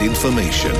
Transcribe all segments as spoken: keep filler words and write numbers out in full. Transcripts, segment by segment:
Information.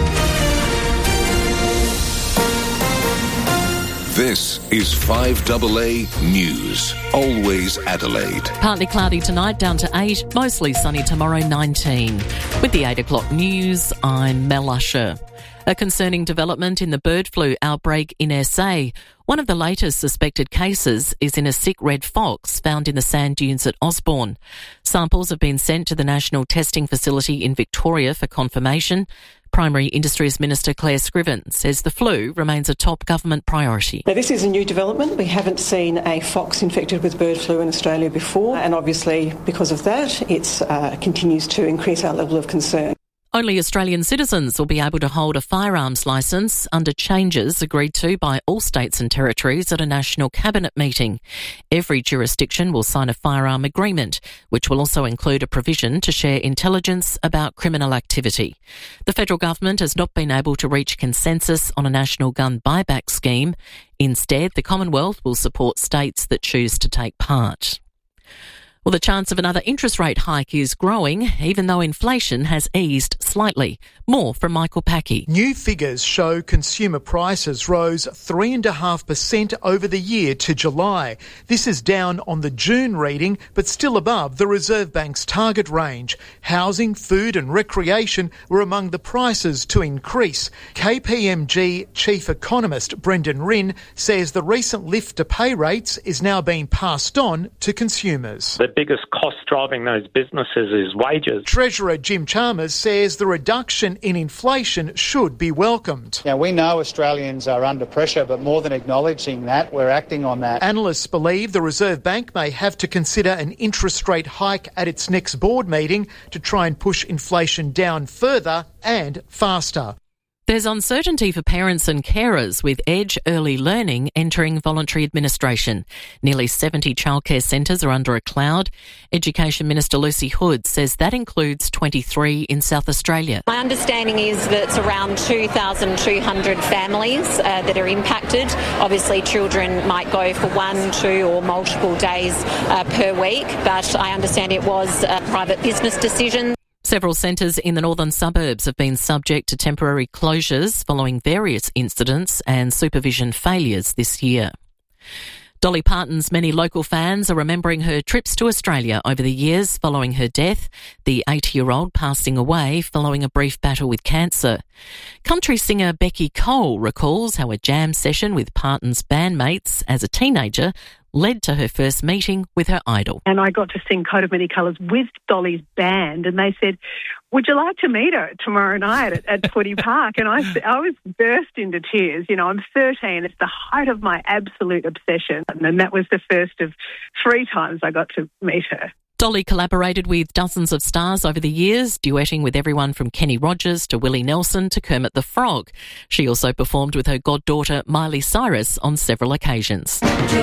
This is five A A News. Always Adelaide. Partly cloudy tonight, down to eight. Mostly sunny tomorrow, nineteen. With the eight o'clock news, I'm Mel Usher. A concerning development in the bird flu outbreak in S A. One of the latest suspected cases is in a sick red fox found in the sand dunes at Osborne. Samples have been sent to the National Testing Facility in Victoria for confirmation. Primary Industries Minister Claire Scriven says the flu remains a top government priority. Now, this is a new development. We haven't seen a fox infected with bird flu in Australia before, and obviously because of that, it uh, continues to increase our level of concern. Only Australian citizens will be able to hold a firearms licence under changes agreed to by all states and territories at a national cabinet meeting. Every jurisdiction will sign a firearm agreement, which will also include a provision to share intelligence about criminal activity. The federal government has not been able to reach consensus on a national gun buyback scheme. Instead, the Commonwealth will support states that choose to take part. Well, the chance of another interest rate hike is growing, even though inflation has eased slightly. More from Michael Packey. New figures show consumer prices rose three point five percent over the year to July. This is down on the June reading, but still above the Reserve Bank's target range. Housing, food and recreation were among the prices to increase. K P M G Chief Economist Brendan Rinn says the recent lift to pay rates is now being passed on to consumers. The biggest cost driving those businesses is wages. Treasurer Jim Chalmers says the reduction in inflation should be welcomed. Now, we know Australians are under pressure, but more than acknowledging that, we're acting on that. Analysts believe the Reserve Bank may have to consider an interest rate hike at its next board meeting to try and push inflation down further and faster. There's uncertainty for parents and carers with Edge Early Learning entering voluntary administration. Nearly seventy childcare centres are under a cloud. Education Minister Lucy Hood says that includes twenty-three in South Australia. My understanding is that it's around two thousand two hundred families uh, that are impacted. Obviously, children might go for one, two or multiple days uh, per week, but I understand it was a private business decision. Several centres in the northern suburbs have been subject to temporary closures following various incidents and supervision failures this year. Dolly Parton's many local fans are remembering her trips to Australia over the years following her death, the eighty-year-old passing away following a brief battle with cancer. Country singer Becky Cole recalls how a jam session with Parton's bandmates as a teenager led to her first meeting with her idol. And I got to sing Coat of Many Colours with Dolly's band, and they said, would you like to meet her tomorrow night at, at Footy Park? And I, I was burst into tears. You know, I'm thirteen. It's the height of my absolute obsession. And that was the first of three times I got to meet her. Dolly collaborated with dozens of stars over the years, duetting with everyone from Kenny Rogers to Willie Nelson to Kermit the Frog. She also performed with her goddaughter Miley Cyrus on several occasions.